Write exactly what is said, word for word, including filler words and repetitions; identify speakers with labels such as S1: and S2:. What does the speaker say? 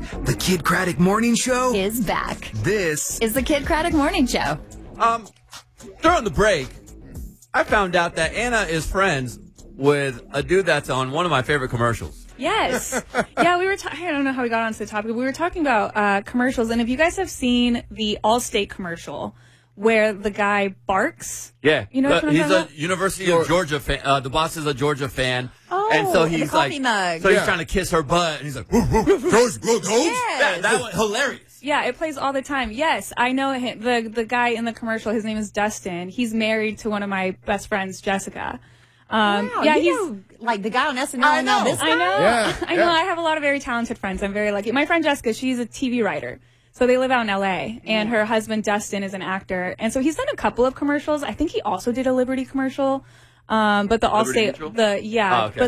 S1: The Kid Craddock Morning Show
S2: is back.
S1: This
S2: is the Kid Craddock Morning Show.
S3: Um, during the break, I found out that Anna is friends with a dude that's on one of my favorite commercials.
S4: Yes. Yeah, we were ta- I don't know how we got onto the topic. We were talking about uh, commercials, and if you guys have seen the Allstate commercial where the guy barks.
S3: Yeah.
S4: You know what
S3: uh,
S4: I'm
S3: he's
S4: talking
S3: a
S4: about?
S3: University of Georgia fan. Uh, the boss is a Georgia fan.
S4: Oh,
S3: and so
S2: the
S3: he's
S2: coffee
S3: like,
S2: mug.
S3: so he's
S4: Yeah.
S3: trying to kiss her butt, and he's like, woof, woof, George, go, go.
S2: Yes.
S3: That, that was hilarious.
S4: Yeah, it plays all the time. Yes, I know him. The, the guy in the commercial, his name is Dustin. He's married to one of my best friends, Jessica. Um,
S2: Wow,
S4: yeah,
S2: you
S4: he's...
S2: know, like the guy on S N L.
S3: I
S2: and all
S3: know.
S2: this guy?
S4: I know.
S5: Yeah,
S4: I know.
S5: yeah.
S4: I have a lot of very talented friends. I'm very lucky. My friend Jessica, she's a T V writer. So they live out in L A, and her husband Dustin is an actor. And so he's done a couple of commercials. I think he also did a Liberty commercial. Um, but the
S3: Liberty
S4: Allstate,
S3: Mutual?
S4: the, yeah.
S3: Oh, okay.
S4: But